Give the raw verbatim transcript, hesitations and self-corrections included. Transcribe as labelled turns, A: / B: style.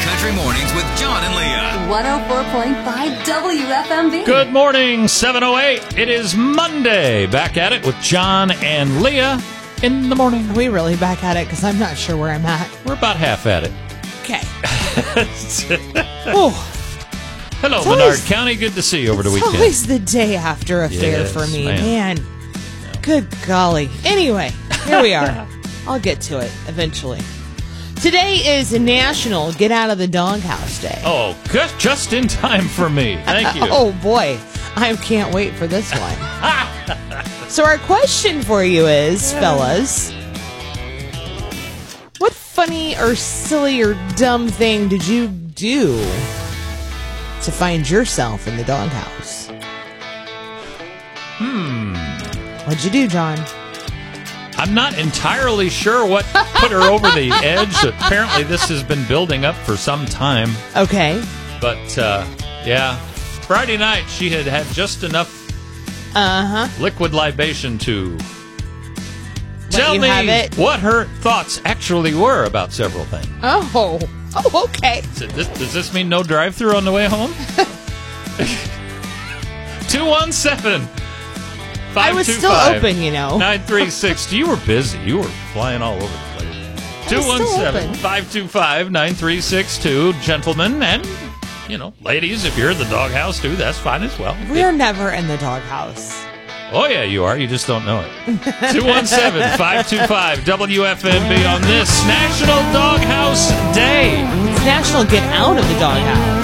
A: Country Mornings with John and Leah.
B: one oh four point five W F M B.
C: Good morning, seven oh eight. It is Monday. Back at it with John and Leah in the morning.
D: Are we really back at it? Because I'm not sure where I'm at.
C: We're about half at it.
D: Okay. Oh,
C: Hello,
D: It's
C: Menard
D: always-
C: County. Good to see you over the
D: it's
C: weekend.
D: always the day after affair
C: Yes,
D: for me.
C: man.
D: Man, good golly. Anyway, here we are. I'll get to it eventually. Today is National Get Out of the Doghouse Day.
C: Oh, just, just in time for me. Thank you.
D: Oh, boy. I can't wait for this one. So our question for you is, fellas, what funny or silly or dumb thing did you do to find yourself in the doghouse?
C: Hmm.
D: What'd you do, John?
C: I'm not entirely sure what put her over the edge. Apparently, this has been building up for some time.
D: Okay.
C: But, uh, yeah, Friday night she had had just enough
D: Uh-huh.
C: liquid libation to tell
D: you
C: me
D: have it?
C: what her thoughts actually were about several things.
D: Oh. Oh, okay.
C: So this, does this mean no drive-through on the way home? two one seven
D: I was still open, you know.
C: nine three six. You were busy. You were flying all over the place. two one seven, five two five, nine three six two. Gentlemen and, you know, ladies, if you're in the doghouse too, that's fine as well.
D: We're never in the doghouse.
C: Oh, yeah, you are. You just don't know it. two one seven, five two five, W F M B on this National Doghouse Day.
D: It's National Get Out of the Doghouse.